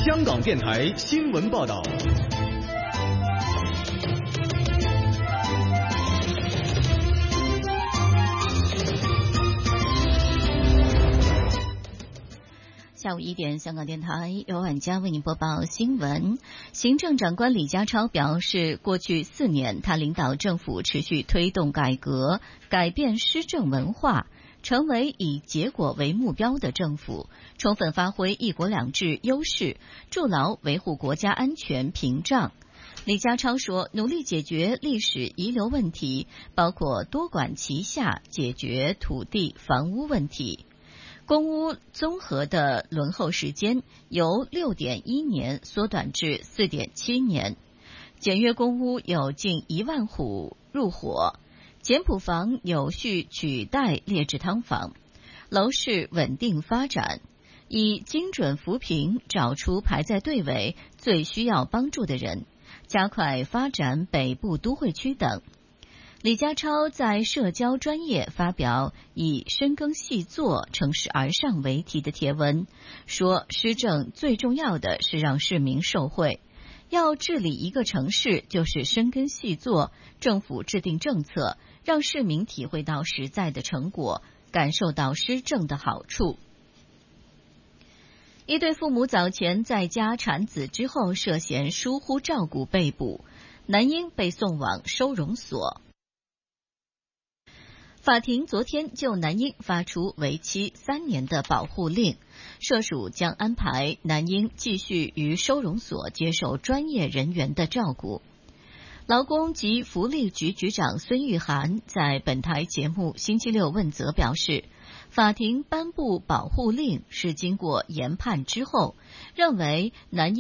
香港电台新闻报道。 下午1点，香港电台由婉佳为您播报新闻。行政长官李家超表示，过去4年，他领导政府持续推动改革，改变施政文化，成为以结果为目标的政府，充分发挥一国两制优势，筑牢维护国家安全屏障。李家超说，努力解决历史遗留问题，包括多管齐下解决土地房屋问题。公屋综合的轮候时间由 6.1 年缩短至 4.7 年，简约公屋有近1万户入伙，简朴房有序取代劣质汤房，楼市稳定发展，以精准扶贫找出排在队尾最需要帮助的人，加快发展北部都会区等。李家超在社交专业发表以深耕细作、乘势而上为题的帖文，说施政最重要的是让市民受惠，要治理一个城市就是深耕细作，政府制定政策，让市民体会到实在的成果，感受到施政的好处。一对父母早前在家产子之后涉嫌疏忽照顾被捕，男婴被送往收容所。法庭昨天就男婴发出为期3年的保护令，涉属将安排男婴继续于收容所接受专业人员的照顾。劳工及福利局局长孙玉菡在本台节目星期六问责表示，法庭颁布保护令是经过研判之后，认为男婴